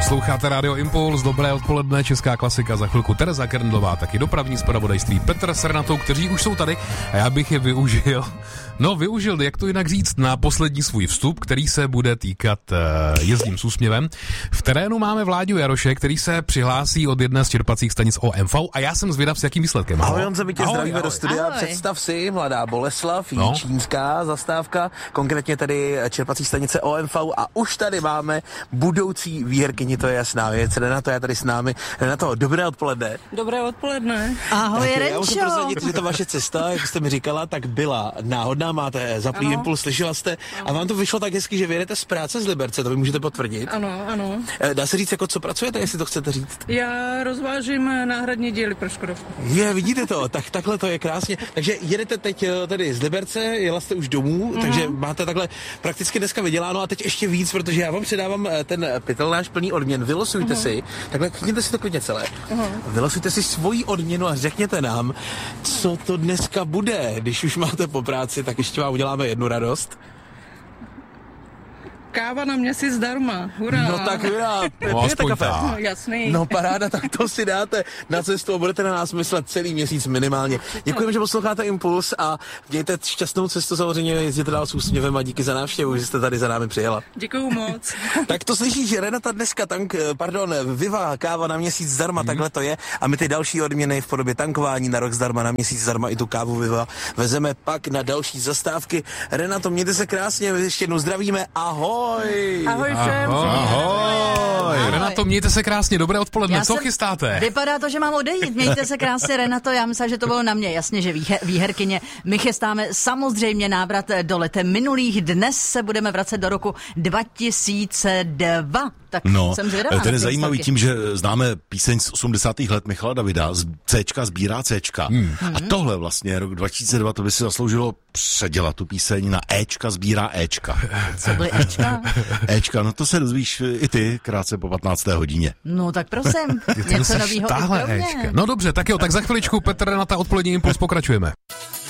Posloucháte Radio Impuls, dobré odpoledne, česká klasika, za chvilku Tereza Kerndlová, taky dopravní zpravodajství, Petr s Renatou, kteří už jsou tady a já bych je využil, jak to jinak říct, na poslední svůj vstup, který se bude týkat Jezdím s úsměvem. V terénu máme Vláďu Jaroše, který se přihlásí od jedné z čerpacích stanic OMV a já jsem zvědav, s jakým výsledkem. Ahoj Honzo, my tě zdravíme do studia. Ahoj. Představ si, Mladá Boleslav, Jičínská zastávka, konkrétně tady čerpací stanice OMV a už tady máme budoucí výherkyni, to je jasná věc. Renato je tady s námi. Renato, dobré odpoledne. Dobré odpoledne. Ahoj, Renčo. Já musím prozradit, že ta vaše cesta, jak jste mi říkala, tak byla náhodná, máte zaplý impuls, slyšela jste a vám to vyšlo tak hezky, že vyjedete z práce z Liberce, to vy můžete potvrdit. Ano. Dá se říct, jako co pracujete, jestli to chcete říct? Já rozvážím náhradní díly pro Škodovku. Vidíte to, tak takhle to je krásně. Takže jedete teď tady z Liberce, jela jste už domů, takže máte takhle prakticky dneska vyděláno a teď ještě víc, protože já vám předávám ten pytel náš plný odměn. Vylosujte si, takhle chytněte si to klidně celé. Vylosujte si svoji odměnu a řekněte nám, co to dneska bude. Když už máte po práci, tak ještě vám uděláme jednu radost. Káva na měsíc zdarma, hurá. No tak hurá, pijete kafe? No, jasný. No paráda, tak to si dáte na cestu a budete na nás myslet celý měsíc minimálně. Děkujeme, že posloucháte Impuls a mějte šťastnou cestu, samozřejmě jezděte dál s úsměvem a díky za návštěvu, že jste tady za námi přijela. Děkuju moc. Tak to slyšíš, že Renata dneska Viva, káva na měsíc zdarma, takhle to je a my ty další odměny v podobě tankování na rok zdarma, na měsíc zdarma i tu kávu Viva vezeme pak na další zastávky. Renato, mějte se krásně, ještě jednou zdravíme, ahoj. Ahoj všem. Ahoj. Renato, mějte se krásně, dobré odpoledne, co chystáte? Vypadá to, že mám odejít, mějte se krásně, Renato, já myslím, že to bylo na mě, jasně, že výherkyně. My chystáme samozřejmě návrat do let minulých, dnes se budeme vracet do roku 2002. Tak jsem zvědavá. Ten je zajímavý tím, že známe píseň z 80. let Michala Davida, z Cčka sbírá Cčka. A tohle vlastně, rok 2002, to by si zasloužilo předělat tu píseň na Ečka sbírá Ečka. Co byly Ečka? Ečka, no to se dozvíš i ty krátce po 15. hodině. No tak prosím, něco novýho i pro mě. No dobře, tak jo, tak za chviličku Petr, Renata, odpolední Impuls, pokračujeme.